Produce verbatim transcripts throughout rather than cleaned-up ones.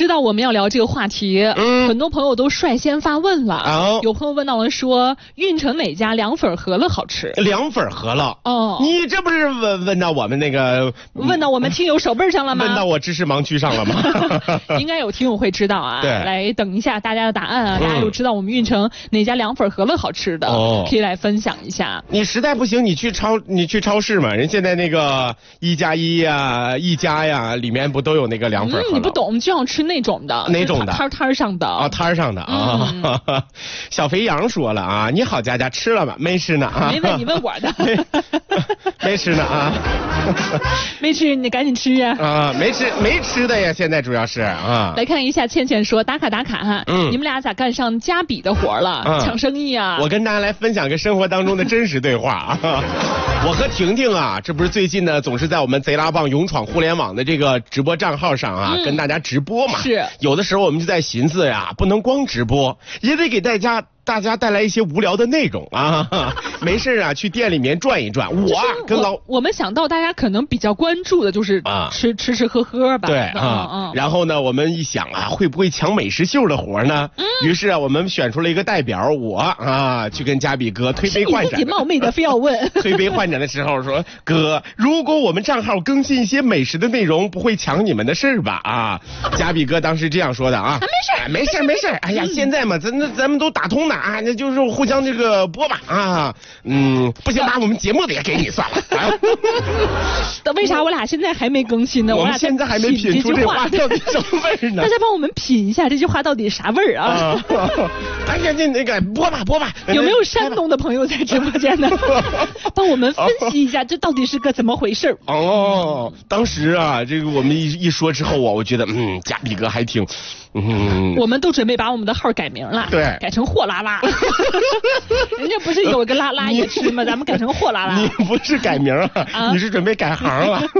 道我们要聊这个话题，嗯，很多朋友都率先发问了。哦，有朋友问到了说，运城哪家凉粉饸饹好吃？ 凉粉饸饹。哦，你这不是问问到我们那个， 问到我们听友手背上了吗？ 问到我知识盲区上了吗？ 应该有听友会知道啊。 对， 来等一下大家的答案啊，嗯、大家有知道我们运城哪家凉粉饸饹好吃的，哦，可以来分享一下。 你实在不行，你去超你去超市嘛，人现在那个一加一呀、一家呀，里面不都有那个凉粉饸饹？ 嗯，你不懂，就要吃那种的， 哪种的？ 摊摊上的啊，摊上的啊。嗯、小肥羊说了啊，你好佳佳吃了吗？没吃呢啊。 没问你问我的。 没吃呢啊。 没吃，你赶紧吃呀。 啊，没吃没吃的呀，现在主要是啊。 来看一下，倩倩说打卡打卡哈，嗯，你们俩咋干上加比的活了？嗯、抢生意啊！ 我跟大家来分享个生活当中的真实对话啊。我和婷婷啊，这不是最近呢，总是在我们贼拉棒勇闯互联网的这个直播账号上啊，嗯、跟大家直播嘛。 是。有的时候我们就在寻思呀，不能光直播，也得给大家。大家带来一些无聊的内容啊，没事啊，去店里面转一转。我啊，跟老我, 我们想到大家可能比较关注的就是啊，吃吃吃喝喝吧。 对啊，嗯、然后呢，我们一想啊，会不会抢美食秀的活呢？嗯、于是啊，我们选出了一个代表，我啊，去跟加比哥推杯换盏。 你自己冒昧的非要问。 推杯换盏的时候说，哥，如果我们账号更新一些美食的内容，不会抢你们的事儿吧？啊，加比哥当时这样说的啊， 啊没事没事没事。哎呀，现在嘛，咱那咱们都打通的啊，那就是互相这个播吧啊，嗯，不行，把我们节目的也给你算了。啊、 为啥我俩现在还没更新呢？ 我们现在还没品出这话到底什么味儿呢？ 大家帮我们品一下这句话到底啥味儿啊？啊哎呀，那那个播吧播吧， 有没有山东的朋友在直播间呢？帮我们分析一下这到底是个怎么回事？ 哦，当时啊，这个我们一一说之后啊，我觉得嗯，加比哥还挺。嗯， 我们都准备把我们的号改名了， 对， 改成货拉拉。人家不是有个拉拉也吃吗？咱们改成货拉拉。 你不是改名啊？啊你是准备改行了？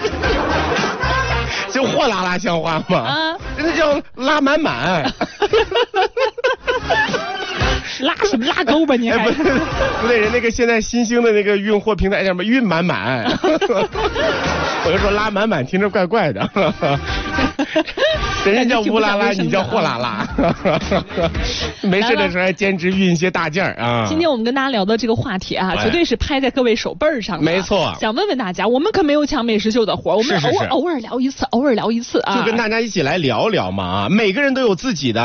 就货拉拉像话吗？啊，人家叫拉满满。 拉什么拉钩吧你还？ 哎、不, 不对，人那个现在新兴的那个运货平台叫什么运满满。我就说拉满满听着怪怪的。人家叫乌拉拉，你叫货拉拉。没事的时候还兼职运一些大件儿啊。 今天我们跟大家聊的这个话题啊，绝对是拍在各位手背上的。 没错。 想问问大家，我们可没有抢美食秀的活，我们偶尔偶尔聊一次，偶尔聊一次啊， 就跟大家一起来聊聊嘛啊，每个人都有自己的。